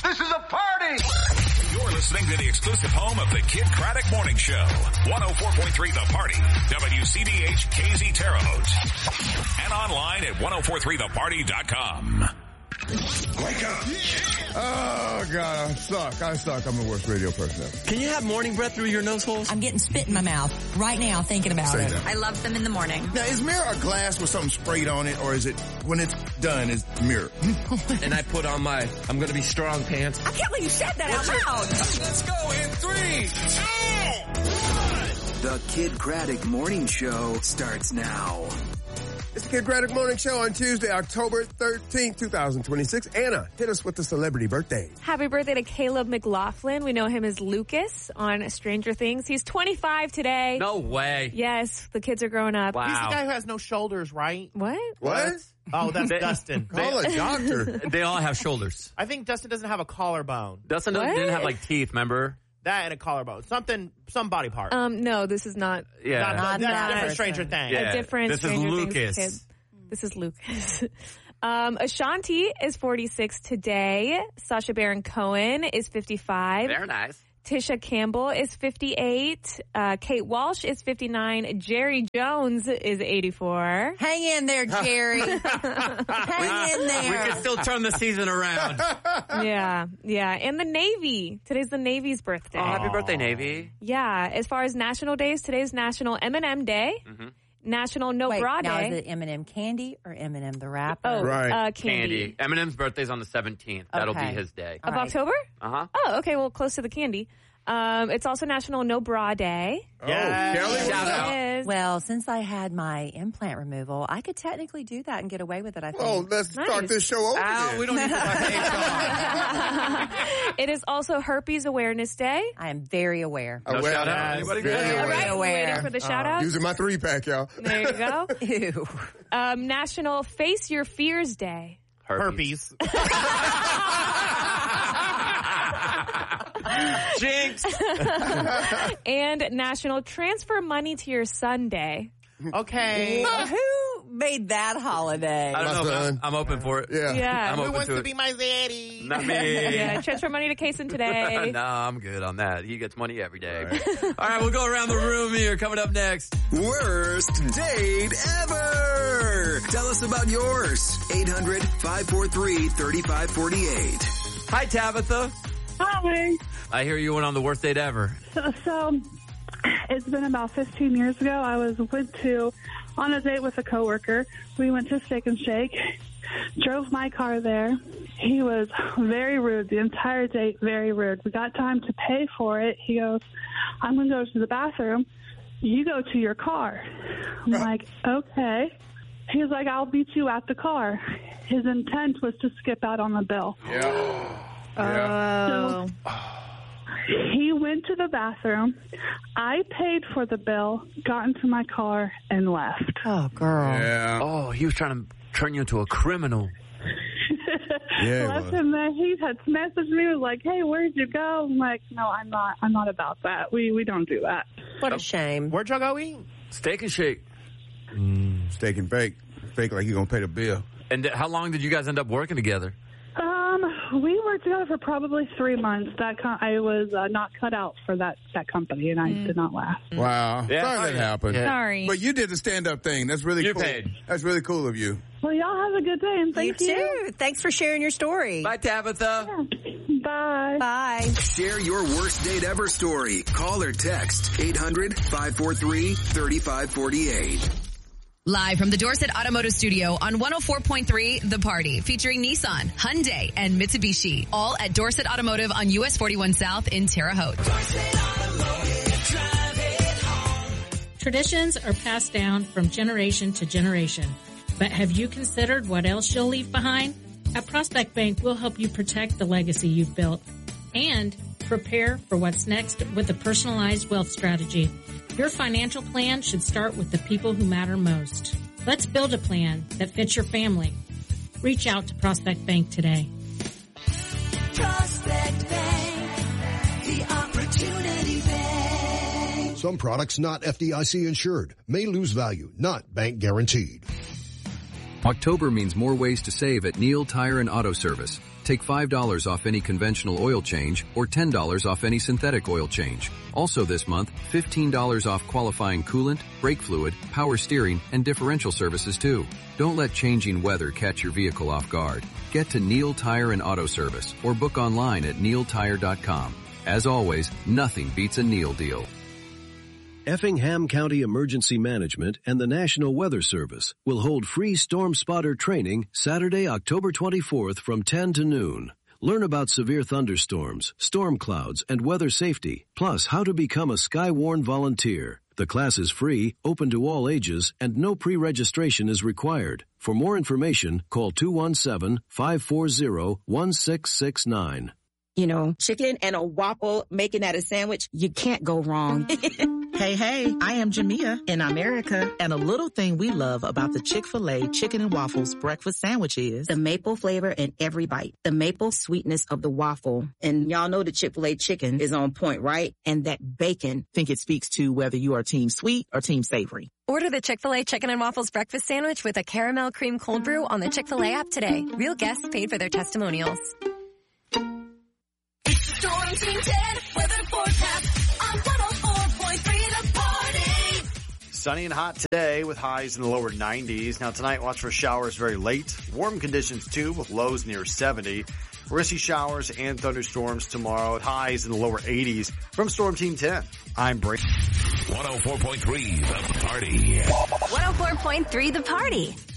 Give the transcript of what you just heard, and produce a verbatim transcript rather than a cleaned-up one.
This is a party! You're listening to the exclusive home of the Kid Craddock Morning Show. one oh four point three The Party. W C B H K Z Terre Haute. And online at ten forty-three the party dot com. Wake up. Oh, God, I suck. I suck. I'm the worst radio person ever. Can you have morning breath through your nose holes? I'm getting spit in my mouth right now thinking about Say it. that. I love them in the morning. Now, is mirror a glass with something sprayed on it, or is it, when it's done, is mirror? And I put on my I'm going to be strong pants. I can't believe you said that out loud. Let's go in three, two, The Kid Craddock Morning Show starts now. It's the Kid Craddock Morning Show on Tuesday, October thirteenth, twenty twenty-six. Anna, hit us with the celebrity birthday. Happy birthday to Caleb McLaughlin. We know him as Lucas on Stranger Things. He's twenty-five today. No way. Yes, the kids are growing up. Wow. He's the guy who has no shoulders, right? What? What? Oh, that's They- Dustin. Call a doctor. They all have shoulders. I think Dustin doesn't have a collarbone. Dustin doesn't, What? didn't have like teeth, remember? That and a collarbone. Something, some body part. Um, no, this is not Yeah. Not- Not that's a that. different Stranger Thing. Yeah. a different This is Stranger Things Lucas. kid. This is Lucas. um, Ashanti is forty-six today. Sacha Baron Cohen is fifty-five. They're nice. Tisha Campbell is fifty-eight. Uh, Kate Walsh is fifty-nine. Jerry Jones is eighty-four. Hang in there, Jerry. Hang in We there. could still turn the season around. Yeah, yeah. And the Navy. Today's the Navy's birthday. Oh, happy birthday, Navy. Yeah. As far as national days, today's National M and M Day. Mm-hmm. National No Wait, Bra now Day. is it M and M candy or M and M the rapper? Oh, Right. uh, candy. Candy. Eminem's birthday's on the seventeenth. That'll Okay. be his day. All Of right. October? Uh-huh. Oh, okay. Well, close to the candy. Um, it's also National No Bra Day. Oh, Yeah. Kelly. Shout out. It is. Well, since I had my implant removal, I could technically do that and get away with it, I think. Oh, let's Nice. start this show over Ow, then. we don't need to talk to H R. It is also Herpes Awareness Day. I am very aware. Oh, No well, shout out. that's Anybody very good? aware. All right. aware. Waiting for the shout outs. Using my three pack, y'all. There you go. Ew. Um, National Face Your Fears Day. Herpes. Jinx. And National Transfer Money to Your Son Day. Okay. Who made that holiday? I don't My know. But son. I'm, I'm open for it. Yeah. Yeah. I'm Who open wants to to it. be my daddy? Not me. Yeah, transfer money to Kaysen today. No, I'm good on that. He gets money every day. All right, we'll go around the room here. Coming up next. Worst date ever. Tell us about yours. eight hundred, five four three, three five four eight. Hi, Tabitha. Hi. I hear you went on the worst date ever. So, so it's been about fifteen years ago. I was went to on a date with a coworker. We went to Steak and Shake. Drove my car there. He was very rude the entire date. Very rude. We got time to pay for it. He goes, "I'm going to go to the bathroom. You go to your car." I'm like, "Okay." He's like, "I'll meet you at the car." His intent was to skip out on the bill. Yeah. Oh. He went to the bathroom. I paid for the bill, got into my car, and left. Oh, girl. Yeah. Oh, he was trying to turn you into a criminal. Yeah, he Left was. him there. He had messaged me, was like, "Hey, where'd you go?" I'm like, "No, I'm not. I'm not about that. We we don't do that." What a shame. Where'd y'all go eat? Steak and Shake. Mm, steak and fake. Fake like you going to pay the bill. And th- how long did you guys end up working together? Um, we worked together for probably three months. That com- I was uh, not cut out for that that company, and I Mm. did not last. Wow. Yeah. Sorry that happened. Yeah. Sorry. But you did the stand-up thing. That's really You cool. paid. That's really cool of you. Well, y'all have a good day, and thank you you. too. Thanks for sharing your story. Bye, Tabitha. Bye. Bye. Share your worst date ever story. Call or text eight hundred, five four three, three five four eight. Live from the Dorset Automotive Studio on one oh four point three The Party, featuring Nissan, Hyundai, and Mitsubishi, all at Dorset Automotive on U S forty-one South in Terre Haute. Traditions are passed down from generation to generation. But have you considered what else you'll leave behind? At Prospect Bank, we'll help you protect the legacy you've built and prepare for what's next with a personalized wealth strategy. Your financial plan should start with the people who matter most. Let's build a plan that fits your family. Reach out to Prospect Bank today. Prospect Bank, the Opportunity Bank. Some products not F D I C insured may lose value, not bank guaranteed. October means more ways to save at Neil Tire and Auto Service. Take five dollars off any conventional oil change or ten dollars off any synthetic oil change. Also this month, fifteen dollars off qualifying coolant, brake fluid, power steering, and differential services too. Don't let changing weather catch your vehicle off guard. Get to Neil Tire and Auto Service or book online at neil tire dot com. As always, nothing beats a Neil deal. Effingham County Emergency Management and the National Weather Service will hold free storm spotter training Saturday, October twenty-fourth from ten to noon. Learn about severe thunderstorms, storm clouds, and weather safety, plus how to become a Skywarn volunteer. The class is free, open to all ages, and no pre-registration is required. For more information, call two one seven, five four zero, one six six nine. You know, chicken and a waffle, making that a sandwich, you can't go wrong. Hey, hey, I am Jamia in America, and a little thing we love about the Chick-fil-A Chicken and Waffles breakfast sandwich is the maple flavor in every bite, the maple sweetness of the waffle. And y'all know the Chick-fil-A chicken is on point, right? And that bacon. Think it speaks to whether you are team sweet or team savory. Order the Chick-fil-A Chicken and Waffles breakfast sandwich with a caramel cream cold brew on the Chick-fil-A app today. Real guests paid for their testimonials. Storm Team ten weather forecast on one oh four point three The Party. Sunny and hot today with highs in the lower nineties. Now tonight, watch for showers very late. Warm conditions too with lows near seventy. We're going to see showers and thunderstorms tomorrow at highs in the lower eighties. From Storm Team ten, I'm Brady. one oh four point three The Party. one oh four point three The Party.